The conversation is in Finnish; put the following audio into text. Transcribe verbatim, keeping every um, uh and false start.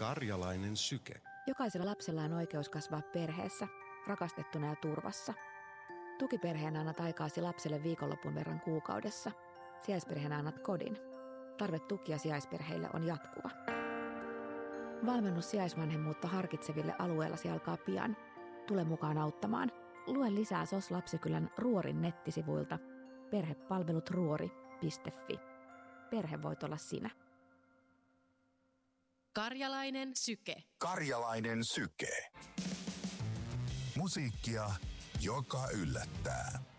Karjalainen syke. Jokaisella lapsella on oikeus kasvaa perheessä, rakastettuna ja turvassa. Tukiperheenä annat aikaasi lapselle viikonlopun verran kuukaudessa. Sijaisperheenä annat kodin. Tarve tukia sijaisperheille on jatkuva. Valmennus sijaisvanhemmuutta harkitseville alueellasi alkaa pian. Tule mukaan auttamaan. Lue lisää S O S Lapsikylän Ruorin nettisivuilta perhepalvelut ruori piste fi. Perhe voit olla sinä. Karjalainen syke. Karjalainen syke. Musiikkia, joka yllättää.